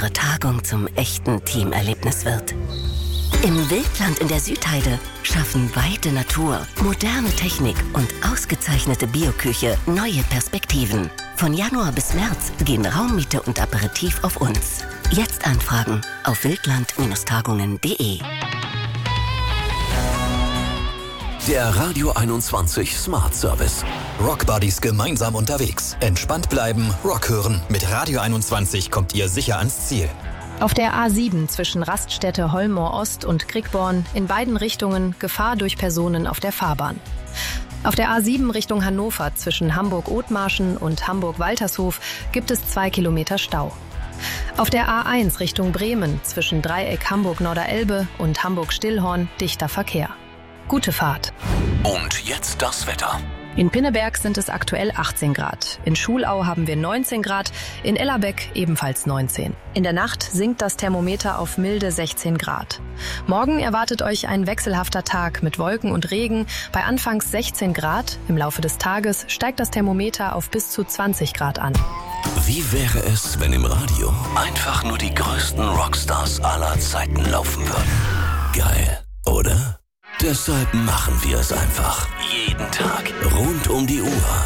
Ihre Tagung zum echten Teamerlebnis wird. Im Wildland in der Südheide schaffen weite Natur, moderne Technik und ausgezeichnete Bioküche neue Perspektiven. Von Januar bis März gehen Raummiete und Aperitif auf uns. Jetzt anfragen auf wildland-tagungen.de. Der Radio 21 Smart Service. Rock Buddies gemeinsam unterwegs. Entspannt bleiben, Rock hören. Mit Radio 21 kommt ihr sicher ans Ziel. Auf der A7 zwischen Raststätte Holmmoor Ost und Quickborn in beiden Richtungen Gefahr durch Personen auf der Fahrbahn. Auf der A7 Richtung Hannover zwischen Hamburg-Othmarschen und Hamburg-Waltershof gibt es 2 Kilometer Stau. Auf der A1 Richtung Bremen zwischen Dreieck Hamburg-Norderelbe und Hamburg-Stillhorn dichter Verkehr. Gute Fahrt. Und jetzt das Wetter. In Pinneberg sind es aktuell 18 Grad. In Schulau haben wir 19 Grad, in Ellerbeck ebenfalls 19. In der Nacht sinkt das Thermometer auf milde 16 Grad. Morgen erwartet euch ein wechselhafter Tag mit Wolken und Regen bei anfangs 16 Grad. Im Laufe des Tages steigt das Thermometer auf bis zu 20 Grad an. Wie wäre es, wenn im Radio einfach nur die größten Rockstars aller Zeiten laufen würden? Geil, oder? Deshalb machen wir es einfach. Jeden Tag. Rund um die Uhr.